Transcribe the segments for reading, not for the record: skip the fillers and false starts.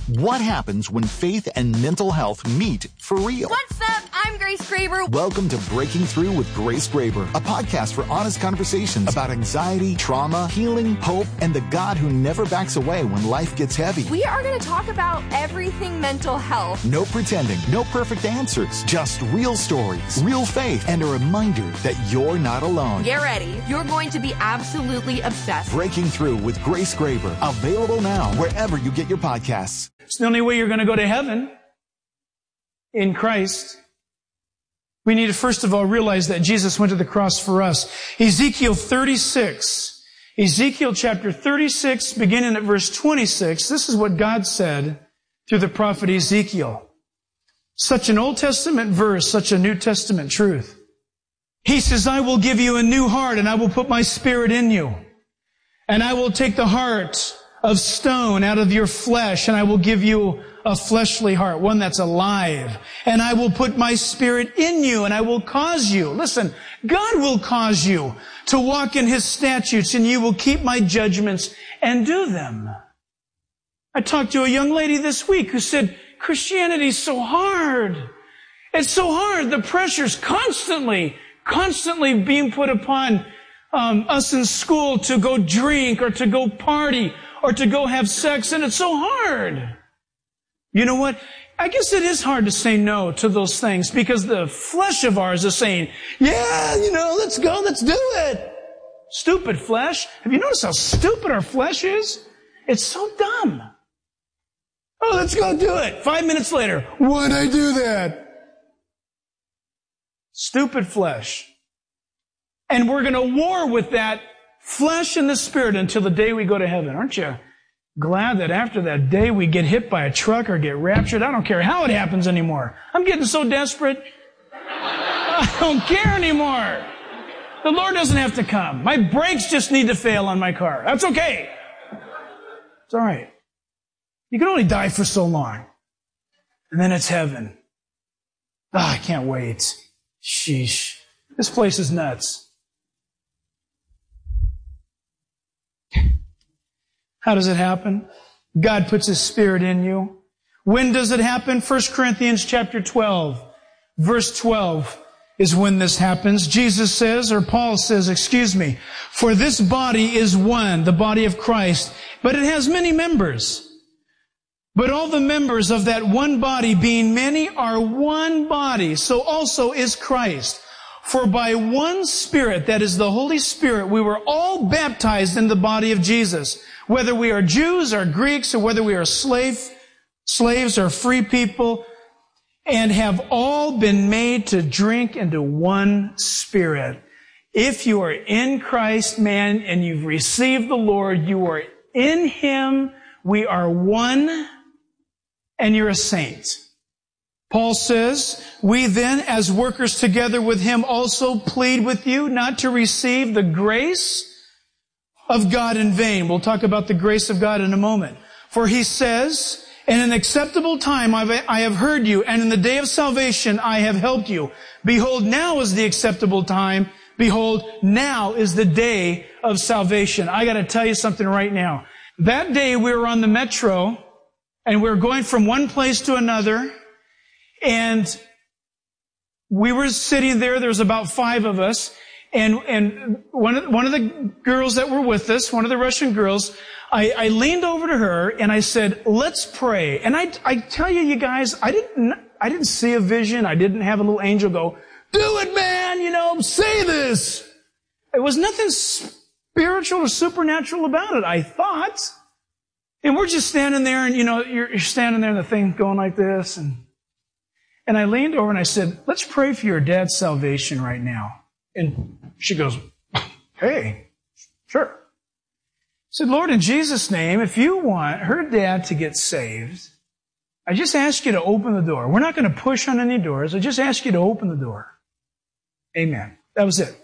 What happens when faith and mental health meet for real? What's up? I'm Grace Graber. Welcome to Breaking Through with Grace Graber, a podcast for honest conversations about anxiety, trauma, healing, hope, and the God who never backs away when life gets heavy. We are going to talk about everything mental health. No pretending, no perfect answers, just real stories, real faith, and a reminder that you're not alone. Get ready. You're going to be absolutely obsessed. Breaking Through with Grace Graber, available now wherever you get your podcasts. It's the only way you're going to go to heaven in Christ. We need to first of all realize that Jesus went to the cross for us. Ezekiel 36, Ezekiel chapter 36, beginning at verse 26, this is what God said through the prophet Ezekiel. Such an Old Testament verse, such a New Testament truth. He says, I will give you a new heart and I will put my spirit in you. And I will take the heart of stone out of your flesh, and I will give you a fleshly heart, one that's alive. And I will put my spirit in you, and I will cause you, listen, God will cause you to walk in His statutes, and you will keep my judgments and do them. I talked to a young lady this week who said, Christianity's so hard. It's so hard. The pressure's constantly being put upon us in school to go drink or to go party or to go have sex, and it's so hard. You know what? I guess it is hard to say no to those things because the flesh of ours is saying, yeah, let's go, let's do it. Stupid flesh. Have you noticed how stupid our flesh is? It's so dumb. Oh, let's go do it. 5 minutes later, why'd I do that? Stupid flesh. And we're going to war with that flesh and the spirit until the day we go to heaven. Aren't you glad that after that day we get hit by a truck or get raptured? I don't care how it happens anymore. I'm getting so desperate. I don't care anymore. The Lord doesn't have to come. My brakes just need to fail on my car. That's okay. It's all right. You can only die for so long. And then it's heaven. I can't wait. Sheesh. This place is nuts. How does it happen? God puts His Spirit in you. When does it happen? 1 Corinthians chapter 12, verse 12 is when this happens. Jesus says, or Paul says, for this body is one, the body of Christ, but it has many members. But all the members of that one body, being many, are one body. So also is Christ. For by one Spirit, that is the Holy Spirit, we were all baptized in the body of Jesus. Whether we are Jews or Greeks, or whether we are slaves or free people, and have all been made to drink into one Spirit. If you are in Christ, man, and you've received the Lord, you are in Him, we are one, and you're a saint. Paul says, we then, as workers together with Him, also plead with you not to receive the grace of God in vain. We'll talk about the grace of God in a moment. For He says, in an acceptable time I have heard you, and in the day of salvation I have helped you. Behold, now is the acceptable time. Behold, now is the day of salvation. I got to tell you something right now. That day we were on the metro, and we were going from one place to another, and we were sitting there. There was about 5 of us. And one of the girls that were with us, one of the Russian girls, I leaned over to her and I said, let's pray. And I tell you guys, I didn't see a vision. I didn't have a little angel go, do it, man, say this. It was nothing spiritual or supernatural about it, I thought. And we're just standing there and, you're standing there and the thing's going like this. And I leaned over and I said, let's pray for your dad's salvation right now. And she goes, hey, sure. I said, Lord, in Jesus' name, if you want her dad to get saved, I just ask you to open the door. We're not going to push on any doors. I just ask you to open the door. Amen. That was it.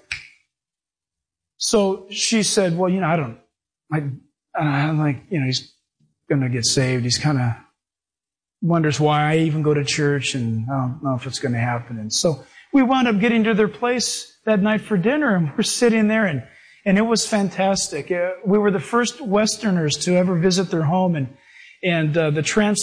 So she said, well, I'm like, he's going to get saved. He's kind of wonders why I even go to church, and I don't know if it's going to happen. And so we wound up getting to their place that night for dinner, and we're sitting there, and it was fantastic. We were the first Westerners to ever visit their home, and the